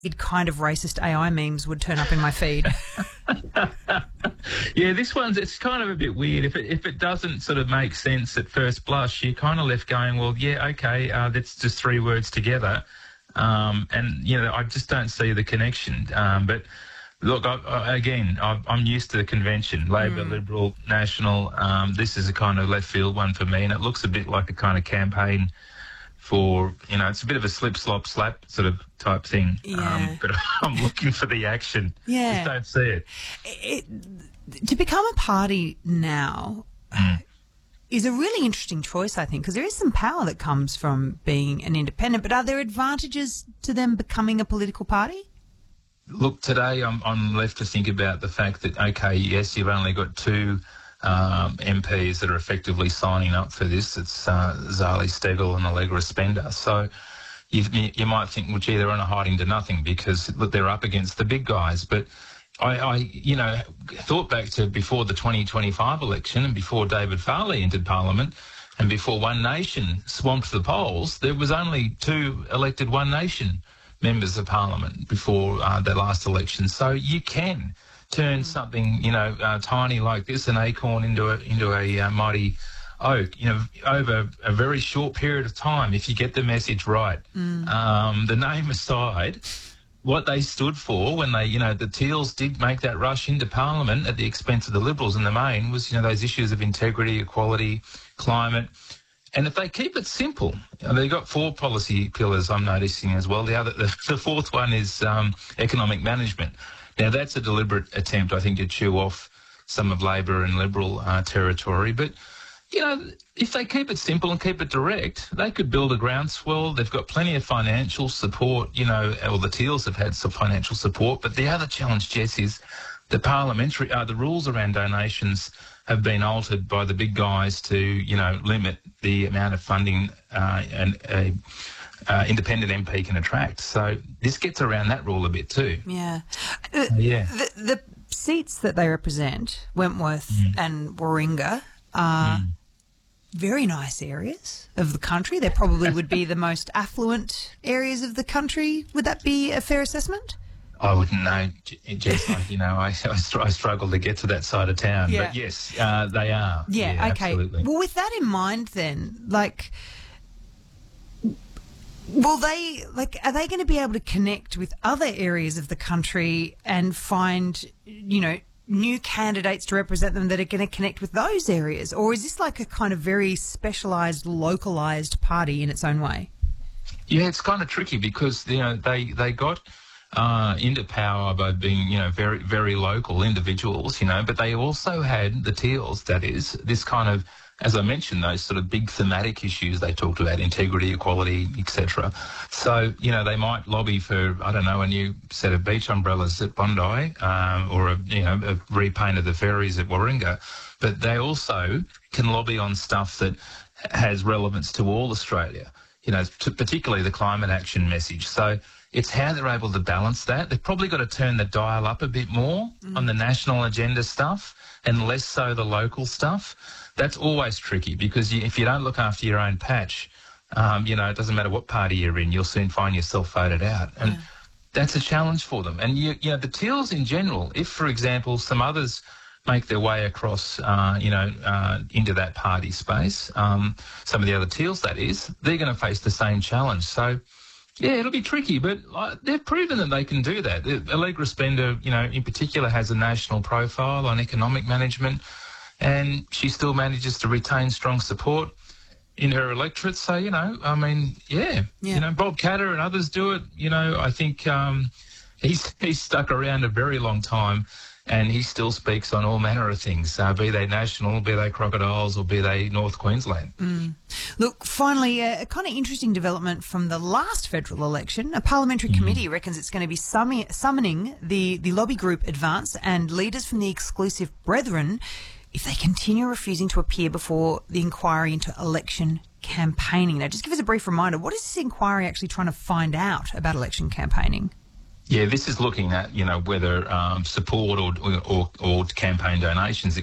kind of racist AI memes would turn up in my feed. Yeah, it's kind of a bit weird. If it doesn't sort of make sense at first blush, you're kind of left going, well, yeah, okay, that's just three words together. And, I just don't see the connection. But look, I'm used to the convention, Labor, Liberal, National. This is a kind of left field one for me, and it looks a bit like a kind of campaign for, it's a bit of a slip, slop, slap sort of type thing. Yeah. But I'm looking for the action. Yeah. Just don't see it. To become a party now is a really interesting choice, I think, because there is some power that comes from being an independent. But are there advantages to them becoming a political party? Look, today I'm left to think about the fact that, okay, yes, you've only got two MPs that are effectively signing up for this. It's Zali Steggall and Allegra Spender. So you might think, well, gee, they're on a hiding to nothing because, look, they're up against the big guys. But I thought back to before the 2025 election and before David Farley entered Parliament and before One Nation swamped the polls, there was only two elected One Nation members of Parliament before the last election. So you can turn something, tiny like this, an acorn, into a mighty oak, over a very short period of time if you get the message right. The name aside, what they stood for when they, the Teals did make that rush into Parliament at the expense of the Liberals in the main was, those issues of integrity, equality, climate. And if they keep it simple, they've got four policy pillars I'm noticing as well. The fourth one is economic management. Now, that's a deliberate attempt, I think, to chew off some of Labor and Liberal territory. But, if they keep it simple and keep it direct, they could build a groundswell. They've got plenty of financial support, or the Teals have had some financial support. But the other challenge, Jess, is the rules around donations have been altered by the big guys to, limit the amount of funding an independent MP can attract. So this gets around that rule a bit too. Yeah. Yeah. The seats that they represent, Wentworth and Warringah, are very nice areas of the country. They probably would be the most affluent areas of the country. Would that be a fair assessment? I wouldn't know, Jess. I struggle to get to that side of town. Yeah. But yes, they are. Yeah, okay. Absolutely. Well, with that in mind then, are they going to be able to connect with other areas of the country and find, new candidates to represent them that are going to connect with those areas? Or is this like a kind of very specialised, localised party in its own way? Yeah, it's kind of tricky because, they got into power by being, very, very local individuals, but they also had the Teals, that is, this kind of, as I mentioned, those sort of big thematic issues they talked about, integrity, equality, etc. So, they might lobby for, I don't know, a new set of beach umbrellas at Bondi or a repaint of the ferries at Warringah. But they also can lobby on stuff that has relevance to all Australia, particularly the climate action message. So it's how they're able to balance that. They've probably got to turn the dial up a bit more on the national agenda stuff and less so the local stuff. That's always tricky because if you don't look after your own patch, it doesn't matter what party you're in, you'll soon find yourself voted out. And that's a challenge for them. And, the Teals in general, if, for example, some others make their way across, into that party space, some of the other Teals, that is, they're going to face the same challenge. So, yeah, it'll be tricky, but they've proven that they can do that. Allegra Spender, in particular, has a national profile on economic management, and she still manages to retain strong support in her electorate. So, Bob Katter and others do it. I think he's stuck around a very long time, and he still speaks on all manner of things, be they national, be they crocodiles, or be they North Queensland. Look, finally, a kind of interesting development from the last federal election. A parliamentary committee reckons it's going to be summoning the lobby group Advance and leaders from the exclusive Brethren if they continue refusing to appear before the inquiry into election campaigning. Now, just give us a brief reminder, what is this inquiry actually trying to find out about election campaigning? Yeah, this is looking at, whether support or campaign donations